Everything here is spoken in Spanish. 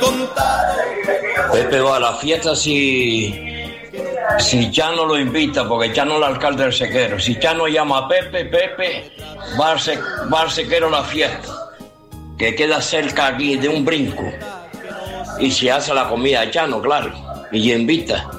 Pepe va a la fiesta si Chano lo invita, porque Chano es el alcalde del Sequero. Si Chano llama a Pepe va al Sequero a la fiesta, que queda cerca aquí de un brinco. Y se hace la comida de Chano, claro, y invita.